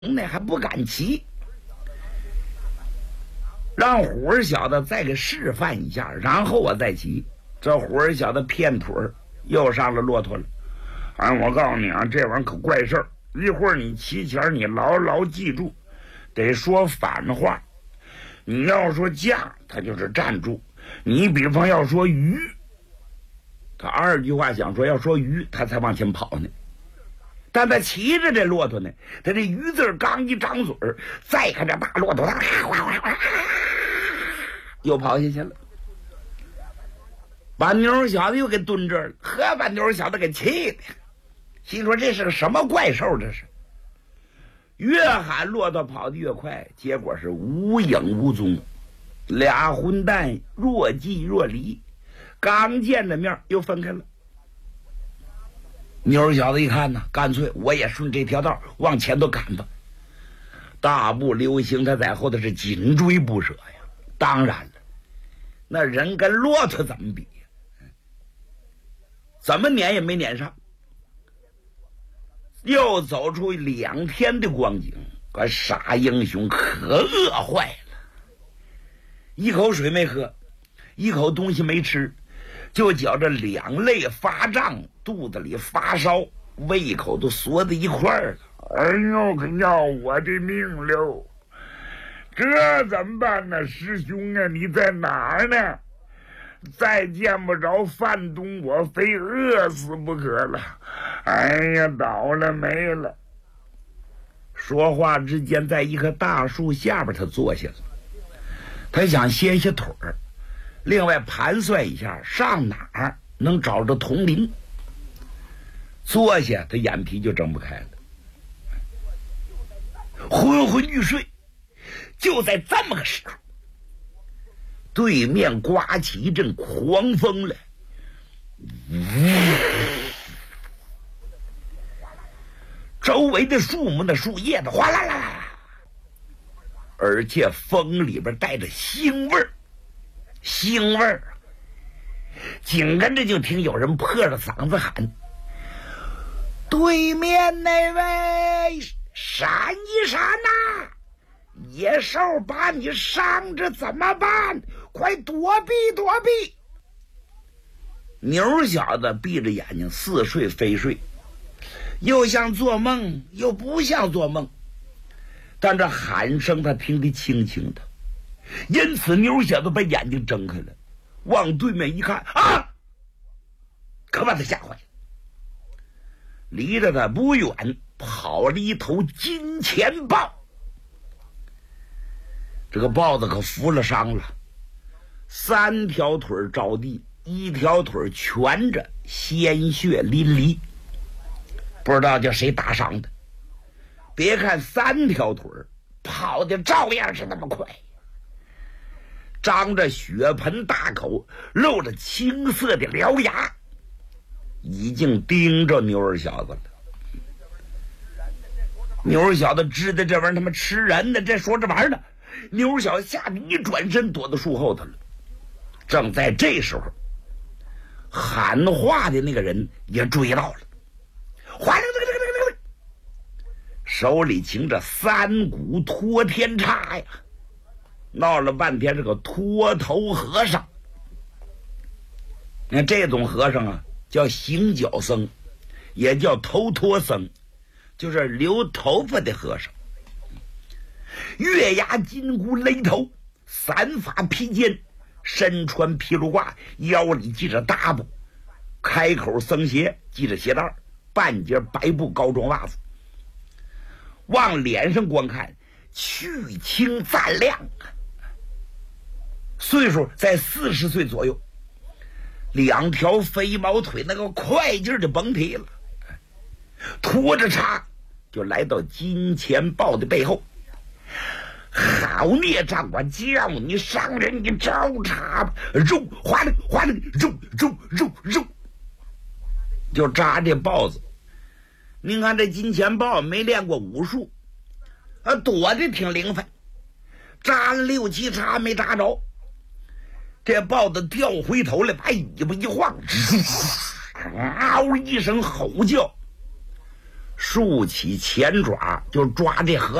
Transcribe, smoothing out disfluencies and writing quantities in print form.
呢还不敢骑，让虎儿小子再给示范一下，然后我再骑。这虎儿小子骗腿儿，又上了骆驼了。我告诉你啊，这玩意儿可怪事儿。一会儿你骑前你牢牢记住，得说反话。你要说驾，他就是站住；你比方要说鱼，他二句话想说要说鱼，他才往前跑呢。但他骑着这骆驼呢，他这鱼字刚一张嘴儿，再看这大骆驼，又跑下去了，把妞小子又给蹲这儿了，呵，把妞小子给气的，心说这是个什么怪兽？这是越喊骆驼跑得越快，结果是无影无踪，俩混蛋若即若离，刚见着面又分开了。妞小子一看呢，干脆我也顺这条道往前头赶吧。大步流星，他在后头是紧追不舍呀。当然了，那人跟骆驼怎么比呀？怎么撵也没撵上。又走出2天的光景，个傻英雄可饿坏了，一口水没喝，一口东西没吃，就觉着两肋发胀，肚子里发烧，胃口都缩在一块儿了。哎呦，可要我的命喽！这怎么办呢？师兄啊，你在哪儿呢？再见不着范东，我非饿死不可了。哎呀，倒了霉了！说话之间，在一棵大树下边，他坐下了。他想歇歇腿儿，另外盘算一下上哪儿能找着铜铃。坐下，他眼皮就睁不开了，昏昏欲睡。就在这么个时候，对面刮起一阵狂风来，周围的树木的树叶子哗啦啦啦，而且风里边带着腥味儿，腥味儿。紧跟着就听有人破着嗓子喊：“对面那位，闪一闪呐！野兽把你伤着怎么办？快躲避躲避！”牛小子闭着眼睛似睡非睡，又像做梦又不像做梦，但这喊声他听得清清的，因此牛小子把眼睛睁开了，往对面一看，啊，可把他吓坏了。离着他不远跑了一头金钱豹，这个豹子可服了伤了，3条腿着地，1条腿蜷着，鲜血淋漓，不知道叫谁打伤的。别看3条腿跑的照样是那么快，张着血盆大口，露着青色的獠牙，已经盯着牛儿小子了。牛儿小子知道这玩意儿他妈吃人的，这说这玩意儿呢，牛儿小子吓得一转身躲到树后头了。正在这时候，喊话的那个人也追到了，哗啦啦啦啦啦，手里擎着3股托天叉呀，闹了半天是个脱头和尚。那这种和尚啊，叫行脚僧，也叫头脱僧，就是留头发的和尚。月牙金箍勒头，散发披肩，身穿皮卢褂，腰里系着大布，开口僧鞋，系着鞋带，半截白布高装袜子。往脸上观看，去青暂亮，岁数在40岁左右，2条飞毛腿那个快劲儿就甭提了，拖着叉就来到金钱豹的背后。好孽障，我叫你伤人，你招茬吧！肉哗啦哗啦，肉肉肉肉，就扎这豹子。您看这金钱豹没练过武术，躲得挺灵分，扎了6、7叉没扎着。这豹子掉回头来，把尾巴一晃，嗷一声吼叫， 竖起前爪就抓这河